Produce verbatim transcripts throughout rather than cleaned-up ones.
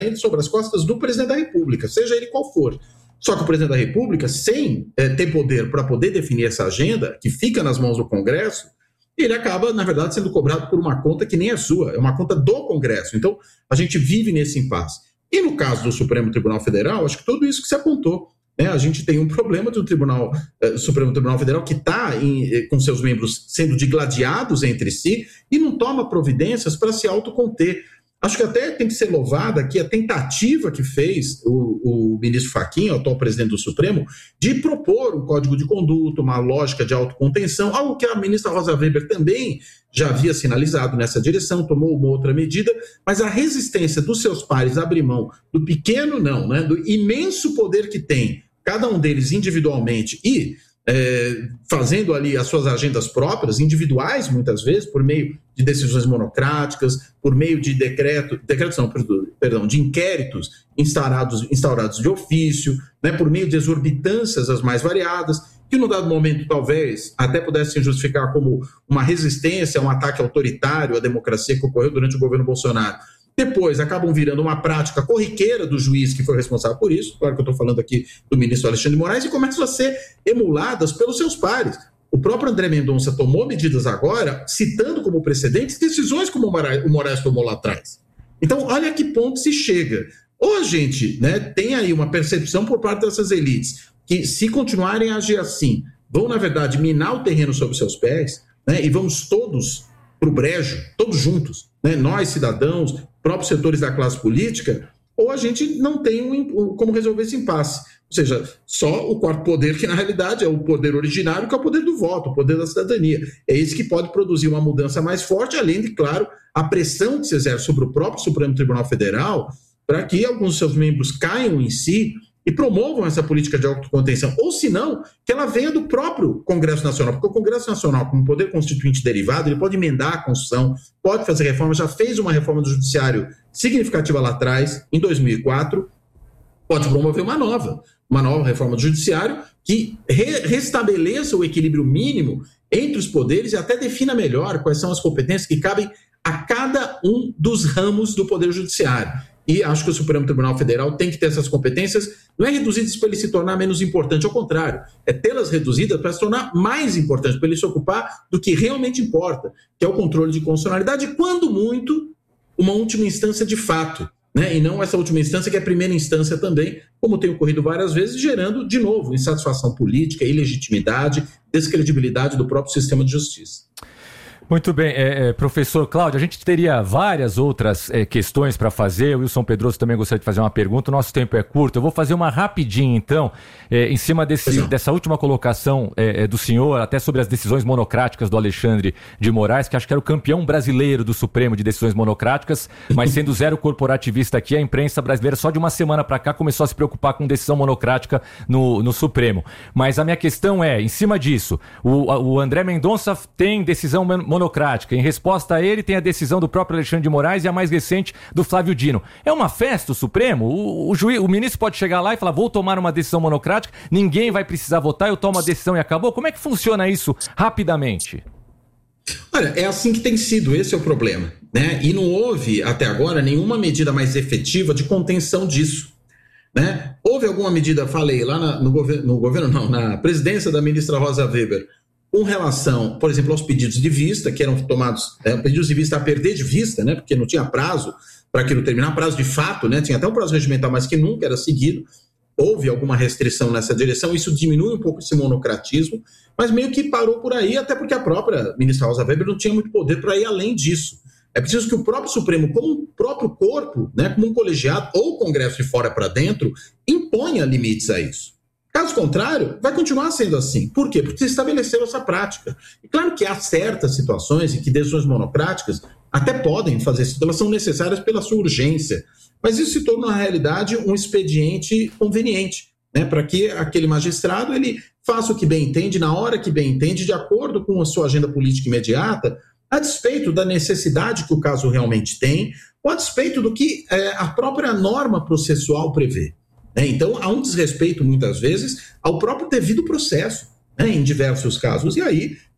sobre as costas do presidente da República, seja ele qual for. Só que o presidente da República, sem é, ter poder para poder definir essa agenda, que fica nas mãos do Congresso, ele acaba, na verdade, sendo cobrado por uma conta que nem é sua, é uma conta do Congresso. Então, a gente vive nesse impasse. E no caso do Supremo Tribunal Federal, acho que tudo isso que se apontou. Né? A gente tem um problema do Tribunal, eh, Supremo Tribunal Federal que está eh, com seus membros sendo digladiados entre si e não toma providências para se autoconter. Acho que até tem que ser louvada aqui a tentativa que fez o, o ministro Fachin, o atual presidente do Supremo, de propor um código de conduta, uma lógica de autocontenção, algo que a ministra Rosa Weber também já havia sinalizado nessa direção, tomou uma outra medida, mas a resistência dos seus pares a abrir mão do pequeno não, né, do imenso poder que tem, cada um deles individualmente e É, fazendo ali as suas agendas próprias, individuais muitas vezes, por meio de decisões monocráticas, por meio de decreto, decretos não, perdão, de inquéritos instaurados, instaurados de ofício, né, por meio de exorbitâncias as mais variadas, que num dado momento talvez até pudessem justificar como uma resistência, um ataque autoritário à democracia que ocorreu durante o governo Bolsonaro. Depois acabam virando uma prática corriqueira do juiz que foi responsável por isso, claro que eu estou falando aqui do ministro Alexandre de Moraes, e começam a ser emuladas pelos seus pares. O próprio André Mendonça tomou medidas agora, citando como precedentes decisões como o Moraes tomou lá atrás. Então, olha a que ponto se chega. Ou a gente, né, tem aí uma percepção por parte dessas elites que, se continuarem a agir assim, vão, na verdade, minar o terreno sob seus pés, né, e vamos todos para o brejo, todos juntos, né, nós, cidadãos, próprios setores da classe política, ou a gente não tem um, como resolver esse impasse. Ou seja, só o quarto poder, que na realidade é o poder originário, que é o poder do voto, o poder da cidadania. É esse que pode produzir uma mudança mais forte, além de, claro, a pressão que se exerce sobre o próprio Supremo Tribunal Federal para que alguns de seus membros caiam em si e promovam essa política de autocontenção, ou se não, que ela venha do próprio Congresso Nacional, porque o Congresso Nacional, como poder constituinte derivado, ele pode emendar a Constituição, pode fazer reforma, já fez uma reforma do Judiciário significativa lá atrás, em dois mil e quatro, pode promover uma nova, uma nova reforma do Judiciário que re- restabeleça o equilíbrio mínimo entre os poderes e até defina melhor quais são as competências que cabem a cada um dos ramos do Poder Judiciário. E acho que o Supremo Tribunal Federal tem que ter essas competências, não é reduzidas para ele se tornar menos importante, ao contrário, é tê-las reduzidas para se tornar mais importante, para ele se ocupar do que realmente importa, que é o controle de constitucionalidade, e quando muito, uma última instância de fato, né? E não essa última instância que é a primeira instância também, como tem ocorrido várias vezes, gerando, de novo, insatisfação política, ilegitimidade, descredibilidade do próprio sistema de justiça. Muito bem, é, é, professor Cláudio, a gente teria várias outras é, questões para fazer, o Wilson Pedroso também gostaria de fazer uma pergunta, o nosso tempo é curto, eu vou fazer uma rapidinha então, é, em cima desse, dessa última colocação é, é, do senhor, até sobre as decisões monocráticas do Alexandre de Moraes, que acho que era o campeão brasileiro do Supremo de decisões monocráticas, mas sendo zero corporativista aqui, a imprensa brasileira só de uma semana para cá começou a se preocupar com decisão monocrática no, no Supremo. Mas a minha questão é, em cima disso, o, o André Mendonça tem decisão monocrática, monocrática. Em resposta a ele, tem a decisão do próprio Alexandre de Moraes e a mais recente do Flávio Dino. É uma festa o Supremo? O, o, juiz, o ministro pode chegar lá e falar, vou tomar uma decisão monocrática, ninguém vai precisar votar, eu tomo a decisão e acabou? Como é que funciona isso rapidamente? Olha, é assim que tem sido, esse é o problema, né? E não houve, até agora, nenhuma medida mais efetiva de contenção disso, né? Houve alguma medida, falei, lá na, no, governo, no governo, não, na presidência da ministra Rosa Weber, com relação, por exemplo, aos pedidos de vista, que eram tomados, é, pedidos de vista a perder de vista, né, porque não tinha prazo para aquilo terminar, prazo de fato, né, tinha até um prazo regimental, mas que nunca era seguido, houve alguma restrição nessa direção, isso diminui um pouco esse monocratismo, mas meio que parou por aí, até porque a própria ministra Rosa Weber não tinha muito poder para ir além disso. É preciso que o próprio Supremo, como um próprio corpo, né, como um colegiado, ou o Congresso de fora para dentro, imponha limites a isso. Caso contrário, vai continuar sendo assim. Por quê? Porque se estabeleceu essa prática. E claro que há certas situações em que decisões monocráticas até podem fazer isso, elas são necessárias pela sua urgência, mas isso se torna, na realidade, um expediente conveniente, né, para que aquele magistrado ele faça o que bem entende, na hora que bem entende, de acordo com a sua agenda política imediata, a despeito da necessidade que o caso realmente tem, ou a despeito do que é, a própria norma processual prevê. Né? Então, há um desrespeito, muitas vezes, ao próprio devido processo, né, em diversos casos. E aí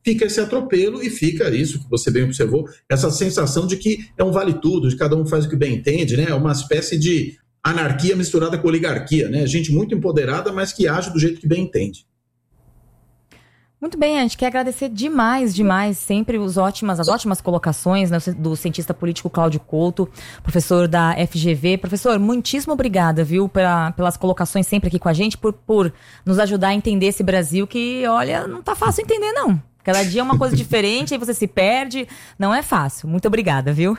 fica esse atropelo e fica isso que você bem observou, essa sensação de que é um vale tudo, de cada um faz o que bem entende, né? É uma espécie de anarquia misturada com oligarquia, né? Gente muito empoderada, mas que age do jeito que bem entende. Muito bem, a gente quer agradecer demais, demais, sempre os ótimas, as ótimas colocações, né, do cientista político Cláudio Couto, professor da F G V. Professor, muitíssimo obrigada, viu, pela, pelas colocações sempre aqui com a gente, por, por nos ajudar a entender esse Brasil que, olha, não tá fácil entender, não. Cada dia é uma coisa diferente, aí você se perde, não é fácil. Muito obrigada, viu?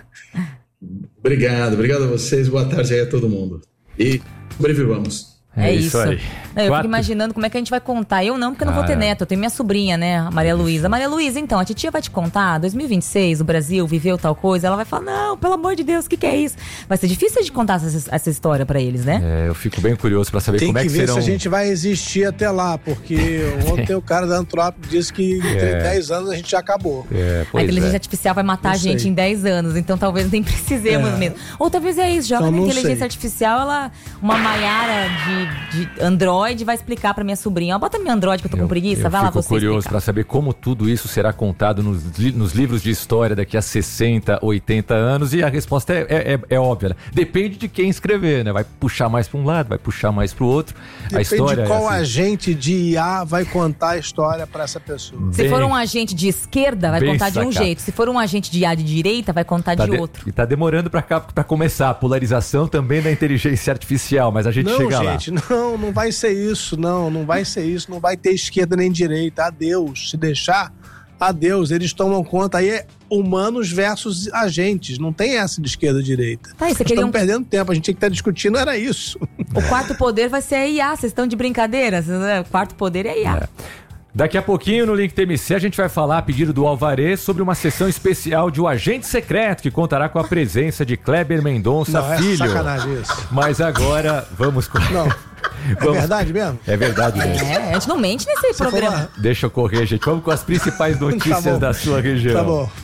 Obrigado, obrigado a vocês, boa tarde aí a todo mundo. E sobrevivamos. É, é isso. Aí. Não, eu Quatro... fico imaginando como é que a gente vai contar. Eu não, porque eu não ah, vou ter neto. Eu tenho minha sobrinha, né, a Maria Luísa. Maria Luísa, então, a titia vai te contar. dois mil e vinte e seis, o Brasil viveu tal coisa. Ela vai falar, não, pelo amor de Deus, o que, que é isso? Vai ser difícil de contar essa, essa história pra eles, né? É, eu fico bem curioso pra saber Tem como é que serão... serão... Tem que ver se a gente vai existir até lá. Porque ontem o cara da Antrópio disse que em é. dez anos a gente já acabou. É, a inteligência é. artificial vai matar não a gente sei. em dez anos. Então talvez nem precisemos é. mesmo. Ou talvez é isso, joga então, na inteligência sei. artificial, ela, uma Maiara de, de Android vai explicar pra minha sobrinha. Ó, bota minha Android que eu tô eu, com preguiça, vai lá você fico curioso para saber como tudo isso será contado nos, nos livros de história daqui a sessenta, oitenta anos, e a resposta é, é, é óbvia, né? Depende de quem escrever, né? Vai puxar mais para um lado, vai puxar mais para o outro. Depende a história de qual é assim. agente de I A vai contar a história para essa pessoa. Se bem, for um agente de esquerda, vai contar sacado. de um jeito. Se for um agente de I A de direita, vai contar tá de, de outro. E tá demorando para começar a polarização também da inteligência artificial, mas a gente não, chega gente, lá. Não, não vai ser isso, não, não vai ser isso, não vai ter esquerda nem direita, adeus, se deixar, adeus, eles tomam conta, aí é humanos versus agentes, não tem essa de esquerda e direita. Tá, Estamos queriam... perdendo tempo, a gente tinha que estar discutindo, era isso. O quarto poder vai ser a I A, vocês estão de brincadeira, o quarto poder é a I A. É. Daqui a pouquinho, no Link T M C, a gente vai falar, a pedido do Alvarez, sobre uma sessão especial de O Agente Secreto, que contará com a presença de Kleber Mendonça não, Filho. É sacanagem isso. Mas agora, vamos... Não. Vamos... É verdade mesmo? É verdade mesmo. É, a gente não mente nesse Você programa. Falar... Deixa eu correr, gente. Vamos com as principais notícias tá da sua região. Tá bom.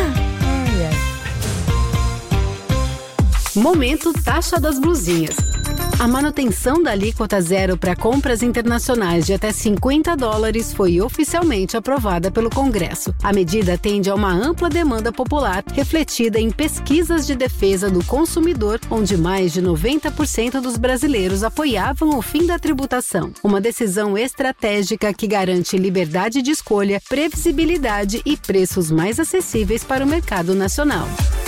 Ai, ai. Momento Taxa das Blusinhas. A manutenção da alíquota zero para compras internacionais de até cinquenta dólares foi oficialmente aprovada pelo Congresso. A medida atende a uma ampla demanda popular, refletida em pesquisas de defesa do consumidor, onde mais de noventa por cento dos brasileiros apoiavam o fim da tributação. Uma decisão estratégica que garante liberdade de escolha, previsibilidade e preços mais acessíveis para o mercado nacional.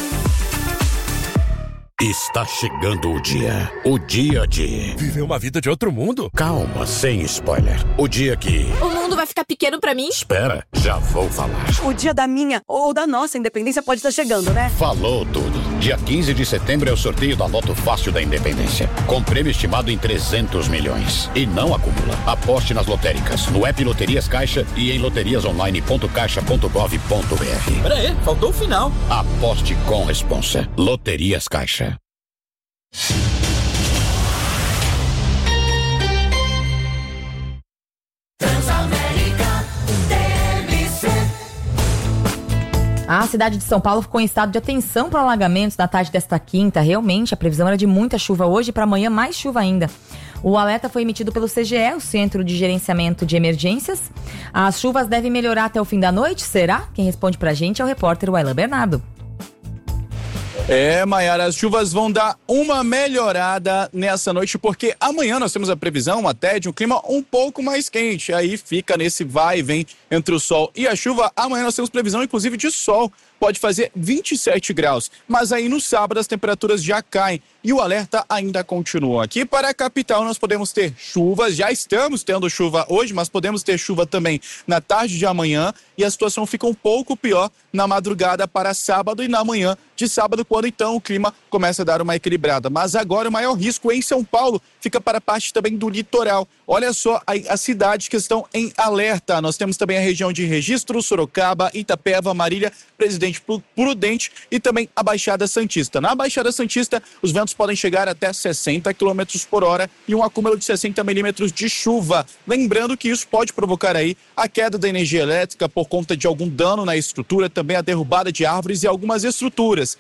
Está chegando o dia. O dia de... Viver uma vida de outro mundo? Calma, sem spoiler. O dia que... O mundo vai ficar pequeno pra mim? Espera, já vou falar. O dia da minha ou da nossa independência pode estar chegando, né? Falou tudo. Dia quinze de setembro é o sorteio da Loto Fácil da Independência. Com prêmio estimado em trezentos milhões. E não acumula. Aposte nas lotéricas, no app Loterias Caixa e em loterias online ponto caixa ponto gov ponto br. Pera aí, faltou o final. Aposte com responsa. Loterias Caixa. A cidade de São Paulo ficou em estado de atenção para alagamentos na tarde desta quinta. Realmente, a previsão era de muita chuva hoje e para amanhã mais chuva ainda. O alerta foi emitido pelo C G E, o Centro de Gerenciamento de Emergências. As chuvas devem melhorar até o fim da noite, será? Quem responde pra gente é o repórter Wailan Bernardo. É, Maiara, as chuvas vão dar uma melhorada nessa noite, porque amanhã nós temos a previsão até de um clima um pouco mais quente. Aí fica nesse vai e vem entre o sol e a chuva. Amanhã nós temos previsão, inclusive, de sol. Pode fazer vinte e sete graus, mas aí no sábado as temperaturas já caem e o alerta ainda continua. Aqui para a capital nós podemos ter chuvas, já estamos tendo chuva hoje, mas podemos ter chuva também na tarde de amanhã e a situação fica um pouco pior na madrugada para sábado e na manhã de sábado, quando então o clima começa a dar uma equilibrada. Mas agora o maior risco em São Paulo fica para a parte também do litoral. Olha só as cidades que estão em alerta. Nós temos também a região de Registro, Sorocaba, Itapeva, Marília, Presidente Prudente e também a Baixada Santista. Na Baixada Santista, os ventos podem chegar até sessenta quilômetros por hora e um acúmulo de sessenta milímetros de chuva. Lembrando que isso pode provocar aí a queda da energia elétrica por conta de algum dano na estrutura, também a derrubada de árvores e algumas estruturas.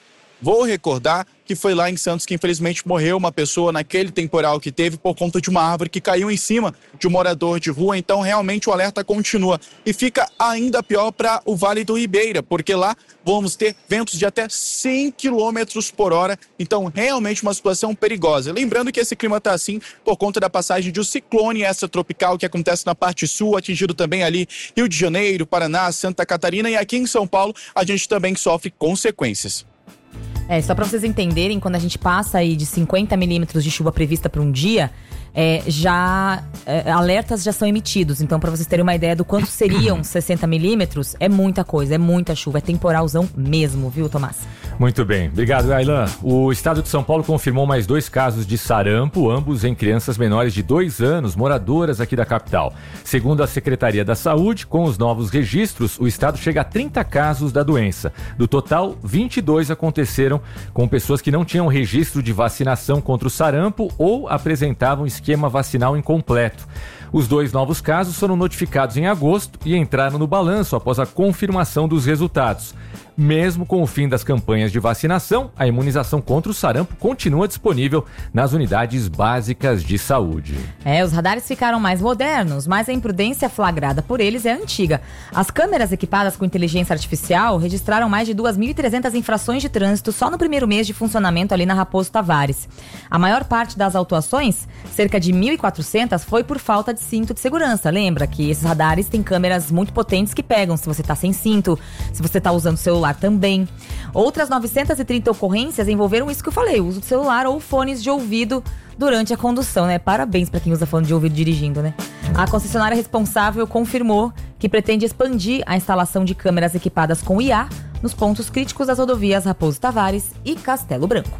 Vou recordar que foi lá em Santos que infelizmente morreu uma pessoa naquele temporal que teve por conta de uma árvore que caiu em cima de um morador de rua. Então realmente o alerta continua e fica ainda pior para o Vale do Ribeira, porque lá vamos ter ventos de até cem quilômetros por hora, então realmente uma situação perigosa. Lembrando que esse clima está assim por conta da passagem de um ciclone extratropical que acontece na parte sul, atingindo também ali Rio de Janeiro, Paraná, Santa Catarina, e aqui em São Paulo a gente também sofre consequências. É, só para vocês entenderem, quando a gente passa aí de cinquenta milímetros de chuva prevista para um dia, é, já é, alertas já são emitidos. Então, para vocês terem uma ideia do quanto seriam sessenta milímetros, é muita coisa, é muita chuva, é temporalzão mesmo, viu, Tomás? Muito bem, obrigado, Aylan. O estado de São Paulo confirmou mais dois casos de sarampo, ambos em crianças menores de dois anos, moradoras aqui da capital. Segundo a Secretaria da Saúde, com os novos registros, o estado chega a trinta casos da doença. Do total, vinte e dois aconteceram com pessoas que não tinham registro de vacinação contra o sarampo ou apresentavam esquema vacinal incompleto. Os dois novos casos foram notificados em agosto e entraram no balanço após a confirmação dos resultados. Mesmo com o fim das campanhas de vacinação, a imunização contra o sarampo continua disponível nas unidades básicas de saúde. É, os radares ficaram mais modernos, mas a imprudência flagrada por eles é antiga. As câmeras equipadas com inteligência artificial registraram mais de duas mil e trezentas infrações de trânsito só no primeiro mês de funcionamento ali na Raposo Tavares. A maior parte das autuações, cerca de mil e quatrocentas, foi por falta de cinto de segurança. Lembra que esses radares têm câmeras muito potentes que pegam se você está sem cinto, se você está usando o celular também. Outras novecentas e trinta ocorrências envolveram isso que eu falei, o uso do celular ou fones de ouvido durante a condução, né? Parabéns para quem usa fone de ouvido dirigindo, né? A concessionária responsável confirmou que pretende expandir a instalação de câmeras equipadas com I A nos pontos críticos das rodovias Raposo Tavares e Castelo Branco.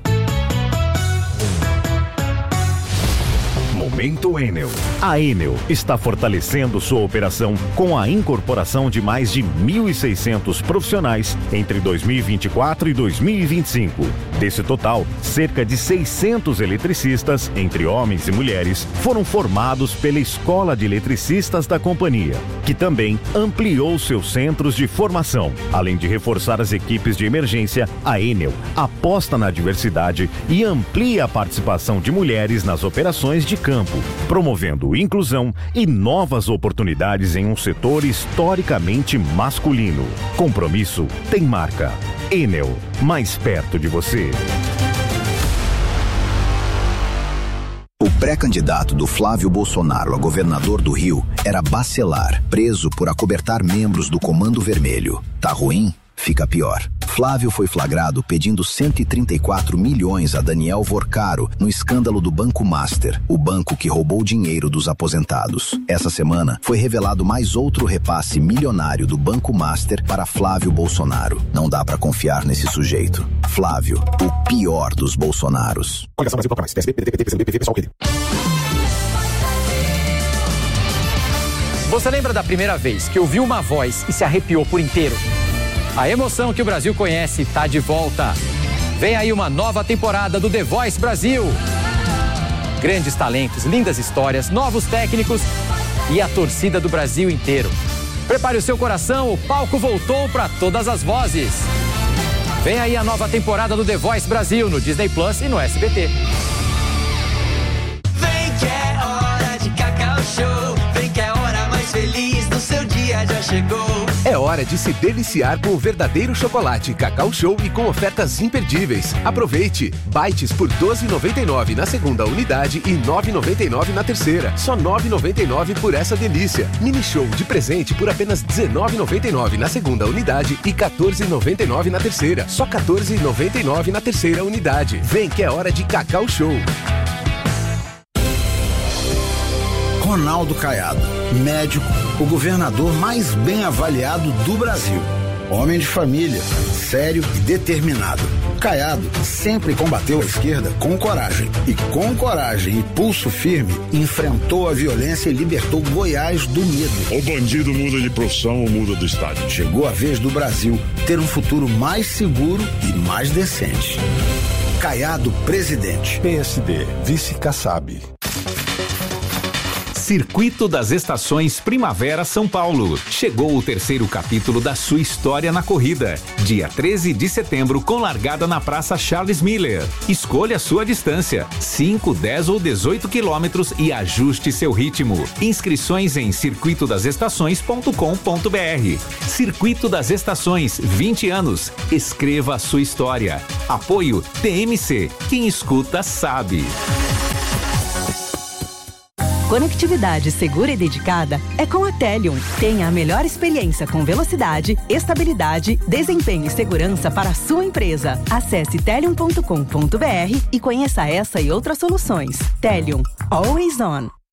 Momento Enel. A Enel está fortalecendo sua operação com a incorporação de mais de mil e seiscentos profissionais entre dois mil e vinte e quatro e dois mil e vinte e cinco. Desse total, cerca de seiscentos eletricistas, entre homens e mulheres, foram formados pela Escola de Eletricistas da companhia, que também ampliou seus centros de formação. Além de reforçar as equipes de emergência, a Enel aposta na diversidade e amplia a participação de mulheres nas operações de campo, promovendo inclusão e novas oportunidades em um setor historicamente masculino. Compromisso tem marca. Enel, mais perto de você. O pré-candidato do Flávio Bolsonaro a governador do Rio era Bacelar, preso por acobertar membros do Comando Vermelho. Tá ruim? Fica pior. Flávio foi flagrado pedindo cento e trinta e quatro milhões a Daniel Vorcaro no escândalo do Banco Master, o banco que roubou o dinheiro dos aposentados. Essa semana foi revelado mais outro repasse milionário do Banco Master para Flávio Bolsonaro. Não dá pra confiar nesse sujeito. Flávio, o pior dos Bolsonaros. Coligação Brasil Toca Mais. P S B, P D T, P C B, P V, Pessoal, Rede. Você lembra da primeira vez que ouviu uma voz e se arrepiou por inteiro? A emoção que o Brasil conhece está de volta. Vem aí uma nova temporada do The Voice Brasil. Grandes talentos, lindas histórias, novos técnicos e a torcida do Brasil inteiro. Prepare o seu coração, o palco voltou para todas as vozes. Vem aí a nova temporada do The Voice Brasil no Disney Plus e no S B T. Vem que é hora de Cacau Show. Vem que é a hora mais feliz do seu dia já chegou. É hora de se deliciar com o verdadeiro chocolate Cacau Show e com ofertas imperdíveis. Aproveite! Bites por doze reais e noventa e nove centavos na segunda unidade e nove reais e noventa e nove centavos na terceira. Só nove reais e noventa e nove centavos por essa delícia. Mini Show de presente por apenas dezenove reais e noventa e nove centavos na segunda unidade e quatorze reais e noventa e nove centavos na terceira. Só quatorze reais e noventa e nove centavos na terceira unidade. Vem que é hora de Cacau Show. Ronaldo Caiado, médico, o governador mais bem avaliado do Brasil. Homem de família, sério e determinado. Caiado sempre combateu a esquerda com coragem. E com coragem e pulso firme, enfrentou a violência e libertou Goiás do medo. O bandido muda de profissão ou muda do estado. Chegou a vez do Brasil ter um futuro mais seguro e mais decente. Caiado presidente. P S D, vice Kassab. Circuito das Estações Primavera São Paulo. Chegou o terceiro capítulo da sua história na corrida. Dia treze de setembro, com largada na Praça Charles Miller. Escolha sua distância, cinco, dez ou dezoito quilômetros e ajuste seu ritmo. Inscrições em circuito das estações ponto com ponto br. Circuito das Estações, vinte anos. Escreva a sua história. Apoio T M C. Quem escuta sabe. Conectividade segura e dedicada é com a Telium. Tenha a melhor experiência com velocidade, estabilidade, desempenho e segurança para a sua empresa. Acesse telium ponto com ponto br e conheça essa e outras soluções. Telium. Always on.